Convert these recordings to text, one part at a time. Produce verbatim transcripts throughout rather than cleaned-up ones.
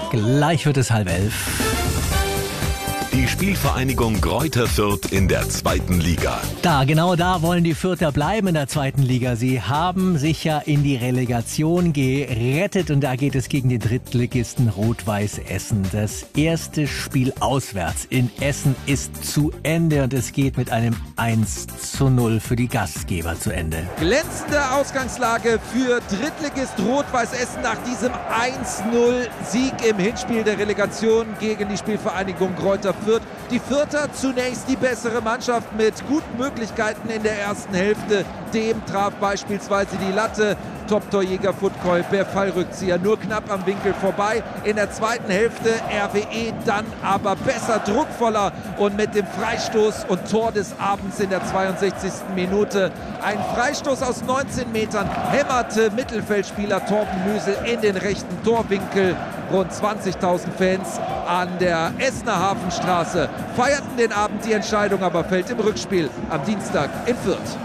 Gleich wird es halb elf. Die Spielvereinigung Greuther Fürth in der zweiten Liga. Da, genau da wollen die Fürther bleiben in der zweiten Liga. Sie haben sich ja in die Relegation gerettet und da geht es gegen den Drittligisten Rot-Weiß Essen. Das erste Spiel auswärts in Essen ist zu Ende und es geht mit einem eins zu null für die Gastgeber zu Ende. Glänzende Ausgangslage für Drittligist Rot-Weiß Essen nach diesem eins null Sieg im Hinspiel der Relegation gegen die Spielvereinigung Greuther Fürth. Die Fürther zunächst die bessere Mannschaft mit guten Möglichkeiten in der ersten Hälfte. Dem traf beispielsweise die Latte. Top-Torjäger Futkoy per Fallrückzieher nur knapp am Winkel vorbei. In der zweiten Hälfte R W E dann aber besser, druckvoller und mit dem Freistoß und Tor des Abends in der zweiundsechzigsten Minute. Ein Freistoß aus neunzehn Metern hämmerte Mittelfeldspieler Torben Müsel in den rechten Torwinkel. Rund zwanzigtausend Fans an der Essener Hafenstraße feierten den Abend. Die Entscheidung aber fällt im Rückspiel am Dienstag in Fürth.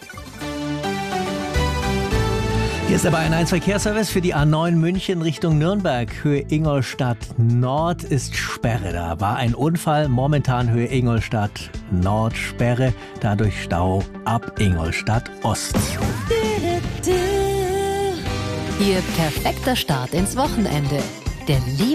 Hier ist der Bayern eins Verkehrsservice für die A neun München Richtung Nürnberg. Höhe Ingolstadt Nord ist Sperre. Da war ein Unfall. Momentan Höhe Ingolstadt Nord Sperre. Dadurch Stau ab Ingolstadt Ost. Ihr perfekter Start ins Wochenende. Der Liebe